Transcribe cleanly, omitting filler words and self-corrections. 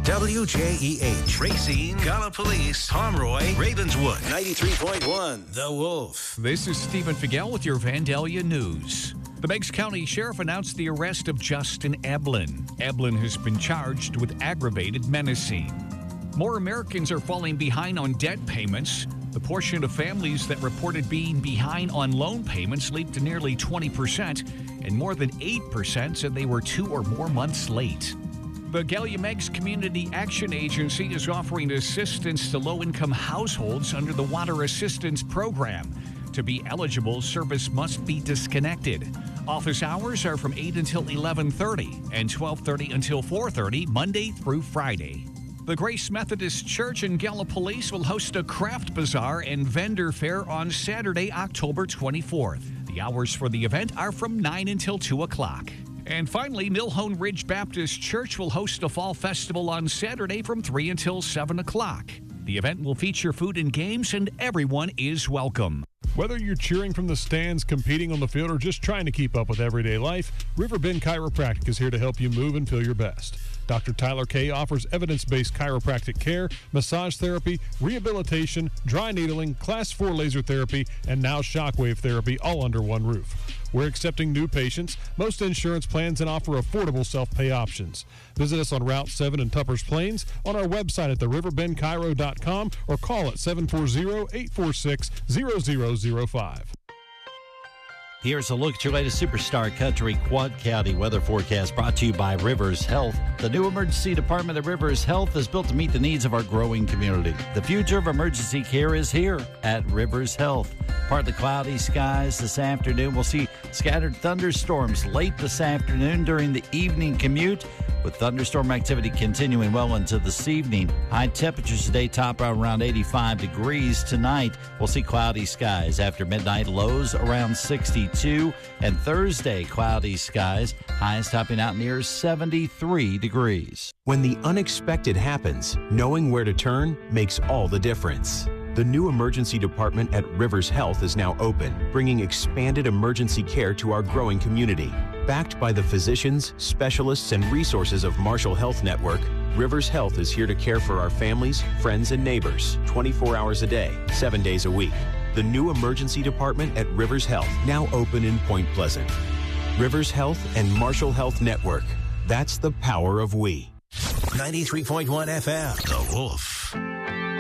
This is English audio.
WJEH, Racine, Gallipolis, Pomeroy, Ravenswood, 93.1, The Wolf. This is Stephen Figel with your Vandalia News. The Meigs County Sheriff announced the arrest of Justin Eblin. Eblin has been charged with aggravated menacing. More Americans are falling behind on debt payments. The portion of families that reported being behind on loan payments leaped to nearly 20%, and more than 8% said they were 2 or more months late. The Gallia Meigs Community Action Agency is offering assistance to low-income households under the Water Assistance Program. To be eligible, service must be disconnected. Office hours are from 8 until 11:30 and 12:30 until 4:30, Monday through Friday. The Grace Methodist Church in Gallipolis will host a craft bazaar and vendor fair on Saturday, October 24th. The hours for the event are from 9 until 2 o'clock. And finally, Millhone Ridge Baptist Church will host a fall festival on Saturday from 3 until 7 o'clock. The event will feature food and games, and everyone is welcome. Whether you're cheering from the stands, competing on the field, or just trying to keep up with everyday life, Riverbend Chiropractic is here to help you move and feel your best. Dr. Tyler Kay offers evidence-based chiropractic care, massage therapy, rehabilitation, dry needling, Class 4 laser therapy, and now shockwave therapy, all under one roof. We're accepting new patients, most insurance plans, and offer affordable self-pay options. Visit us on Route 7 in Tuppers Plains, on our website at theriverbendchiro.com, or call at 740-846-0005. Here's a look at your latest Superstar Country Quad County weather forecast brought to you by Rivers Health. The new emergency department at Rivers Health is built to meet the needs of our growing community. The future of emergency care is here at Rivers Health. Partly cloudy skies this afternoon. We'll see scattered thunderstorms late this afternoon during the evening commute, with thunderstorm activity continuing well into this evening. High temperatures today top out around 85 degrees. Tonight, we'll see cloudy skies after midnight, lows around 62. And Thursday, cloudy skies, highs topping out near 73 degrees. When the unexpected happens, knowing where to turn makes all the difference. The new emergency department at Rivers Health is now open, bringing expanded emergency care to our growing community. Backed by the physicians, specialists, and resources of Marshall Health Network, Rivers Health is here to care for our families, friends, and neighbors 24 hours a day, 7 days a week. The new emergency department at Rivers Health, now open in Point Pleasant. Rivers Health and Marshall Health Network. That's the power of we. 93.1 FM, The Wolf.